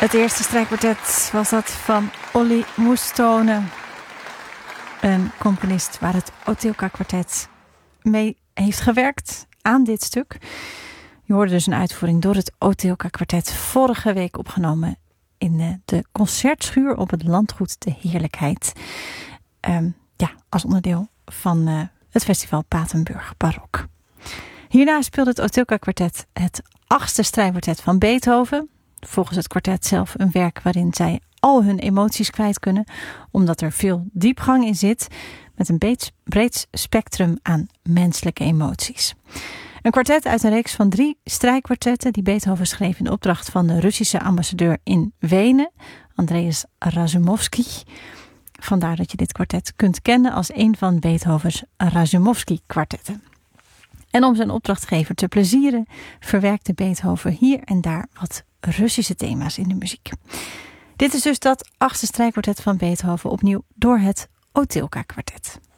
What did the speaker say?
Het eerste strijkkwartet was dat van Olly Moestone. Een componist waar het Otilka Kwartet mee heeft gewerkt aan dit stuk. Je hoorde dus een uitvoering door het Otilka Kwartet vorige week opgenomen in de concertschuur op het landgoed De Heerlijkheid. Als onderdeel van het festival Patenburg Barok. Hierna speelde het Otilka Kwartet het 8e strijkkwartet van Beethoven. Volgens het kwartet zelf een werk waarin zij al hun emoties kwijt kunnen, omdat er veel diepgang in zit, met een breed spectrum aan menselijke emoties. Een kwartet uit een reeks van 3 strijkkwartetten die Beethoven schreef in opdracht van de Russische ambassadeur in Wenen, Andreas Razumovsky. Vandaar dat je dit kwartet kunt kennen als een van Beethovens Razumovsky-kwartetten. En om zijn opdrachtgever te plezieren, verwerkte Beethoven hier en daar wat Russische thema's in de muziek. Dit is dus dat 8e strijkkwartet van Beethoven, opnieuw door het Otilka Kwartet.